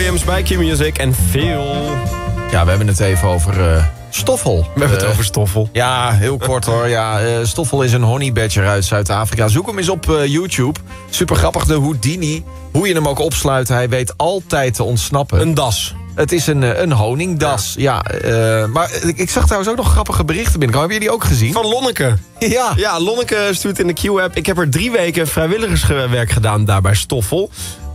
Williams bij Q-Music en veel. Ja, we hebben het even over Stoffel. We hebben het over Stoffel. Ja, heel kort hoor. Ja, Stoffel is een honey badger uit Zuid-Afrika. Zoek hem eens op YouTube. Super grappig, de Houdini. Hoe je hem ook opsluit, hij weet altijd te ontsnappen. Een das. Het is een honingdas. Ja, maar ik zag trouwens ook nog grappige berichten binnenkomen. Hebben jullie die ook gezien? Van Lonneke. Ja. Ja, Lonneke stuurt in de Q-app. Ik heb er 3 weken vrijwilligerswerk gedaan daar bij Stoffel.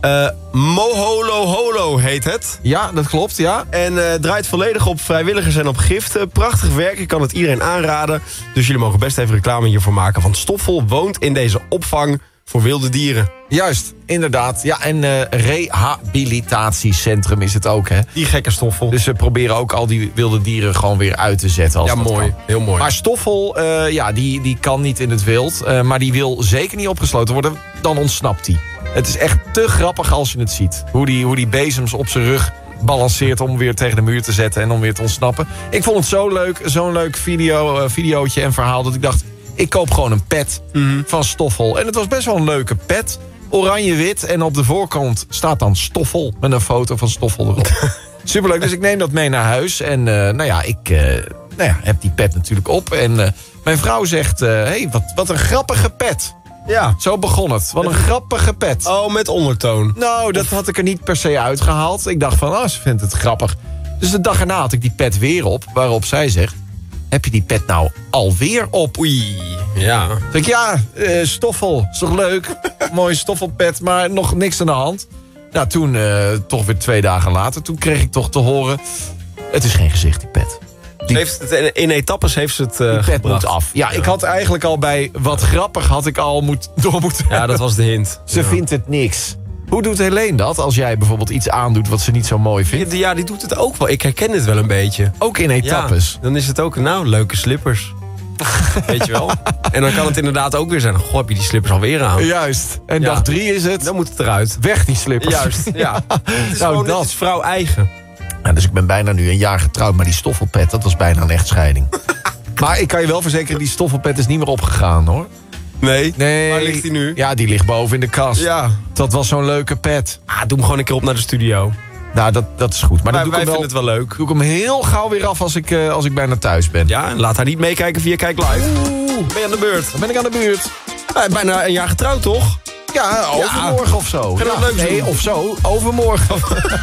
Moholo Holo heet het. Ja, dat klopt, ja. En draait volledig op vrijwilligers en op giften. Prachtig werk, ik kan het iedereen aanraden. Dus jullie mogen best even reclame hiervoor maken. Want Stoffel woont in deze opvang voor wilde dieren. Juist, inderdaad. Ja, en rehabilitatiecentrum is het ook, hè. Die gekke Stoffel. Dus ze proberen ook al die wilde dieren gewoon weer uit te zetten. Als ja, dat mooi. kan. Heel mooi. Maar Stoffel, die kan niet in het wild. Maar die wil zeker niet opgesloten worden. Dan ontsnapt hij. Het is echt te grappig als je het ziet. Hoe die bezems op zijn rug balanceert om weer tegen de muur te zetten en om weer te ontsnappen. Ik vond het zo leuk, zo'n leuk videootje en verhaal dat ik dacht, ik koop gewoon een pet van Stoffel. En het was best wel een leuke pet. Oranje-wit en op de voorkant staat dan Stoffel met een foto van Stoffel erop. Superleuk, dus ik neem dat mee naar huis. En ik heb die pet natuurlijk op. En mijn vrouw zegt, hey, wat een grappige pet. Ja. Zo begon het. Wat een grappige pet. Oh, met ondertoon. Nou, dat had ik er niet per se uitgehaald. Ik dacht van, ze vindt het grappig. Dus de dag erna had ik die pet weer op. Waarop zij zegt, heb je die pet nou alweer op? Oei, ja. Zeg ik, Stoffel, is toch leuk? Mooie Stoffelpet, maar nog niks aan de hand. Nou, toen, toch weer 2 dagen later, toen kreeg ik toch te horen, het is geen gezicht, die pet. In etappes heeft ze het Die pet gebracht. moet af. Ja, ik had eigenlijk al bij wat grappig had ik al door moeten. Ja, dat was de hint. Ze vindt het niks. Hoe doet Helene dat als jij bijvoorbeeld iets aandoet wat ze niet zo mooi vindt? Ja, die doet het ook wel. Ik herken het wel een beetje. Ook in etappes. Ja, dan is het ook, leuke slippers. Weet je wel? En dan kan het inderdaad ook weer zijn, goh, heb je die slippers alweer aan? Juist. En Ja. dag 3 is het, Dan moet het eruit. weg die slippers. Juist, ja. Het is Nou, gewoon, dat. het is vrouw eigen. Ja, dus ik ben bijna nu een jaar getrouwd, maar die Stoffelpet, dat was bijna een echtscheiding. Maar ik kan je wel verzekeren, die Stoffelpet is niet meer opgegaan, hoor. Nee? Nee. Waar ligt die nu? Ja, die ligt boven in de kast. Ja. Dat was zo'n leuke pet. Doe hem gewoon een keer op naar de studio. Nou, dat is goed. Maar dan Wij doe ik hem vinden het wel leuk. doe ik hem heel gauw weer af als ik bijna thuis ben. Ja, en laat haar niet meekijken via Kijk Live. Ben je aan de beurt? Dan ben ik aan de buurt. Bijna een jaar getrouwd, toch? Ja, overmorgen of zo. Ga je wat leuks doen? Of zo, overmorgen.